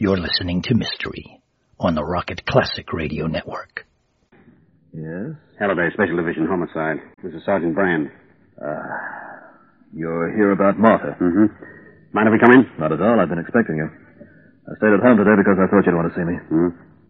You're listening to Mystery on the Rocket Classic Radio Network. Yes? Halliday, Special Division Homicide. This is Sergeant Brand. You're here about Martha. Mm-hmm. Mind if we come in? Not at all. I've been expecting you. I stayed at home today because I thought you'd want to see me. Mm-hmm.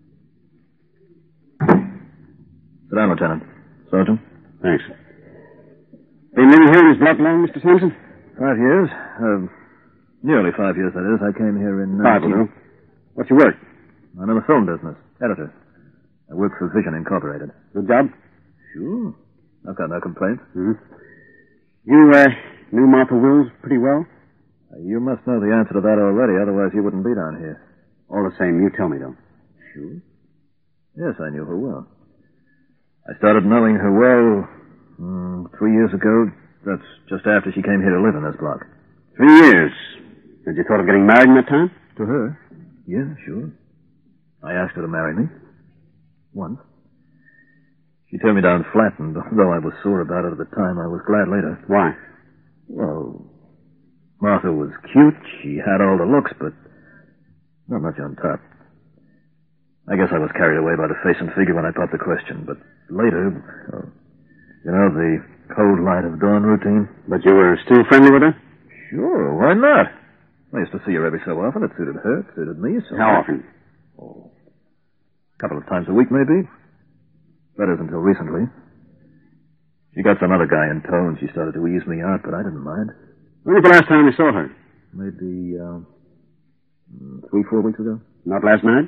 Sit down, Lieutenant. Sergeant? Thanks. Been living here in this block long, Mr. Sampson? 5 years. Nearly 5 years, that is. I came here in... 5 will do. What's your work? I'm in the film business. Editor. I work for Vision Incorporated. Good job? Sure. I've got no complaints. Mm-hmm. You, knew Martha Wills pretty well? You must know the answer to that already, otherwise you wouldn't be down here. All the same, you tell me, though. Sure. Yes, I knew her well. I started knowing her well 3 years ago. That's just after she came here to live in this block. 3 years. Had you thought of getting married in that time? To her? Yeah, sure. I asked her to marry me. Once. She turned me down flat, and though I was sore about it at the time, I was glad later. Why? Well, Martha was cute. She had all the looks, but not much on top. I guess I was carried away by the face and figure when I popped the question, but later, the cold light of dawn routine. But you were still friendly with her? Sure, why not? I used to see her every so often. It suited her, it suited me. So how often? Oh, a couple of times a week, maybe. That is, until recently. She got some other guy in tow, and she started to ease me out, but I didn't mind. When was the last time you saw her? Maybe, 3-4 weeks ago. Not last night?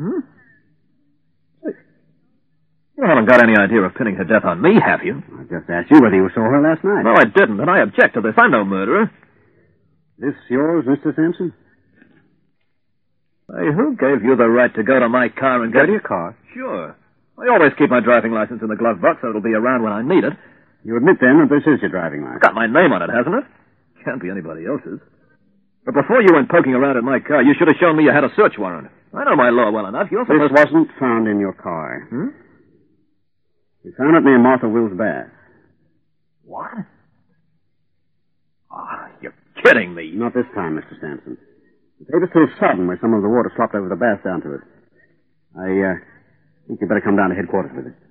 Hey, you haven't got any idea of pinning her death on me, have you? I just asked you whether you saw her last night. No, I didn't, and I object to this. I'm no murderer. This yours, Mr. Sampson? Hey, who gave you the right to go to my car and Go to your car? Sure. I always keep my driving license in the glove box so it'll be around when I need it. You admit, then, that this is your driving license? Got my name on it, hasn't it? Can't be anybody else's. But before you went poking around in my car, you should have shown me you had a search warrant. I know my law well enough. You're supposed... This wasn't found in your car. We found it near Martha Wills' bath. What? You're kidding me. Not this time, Mr. Sampson. The paper's still sodden where some of the water slopped over the bath down to it. I think you'd better come down to headquarters with it.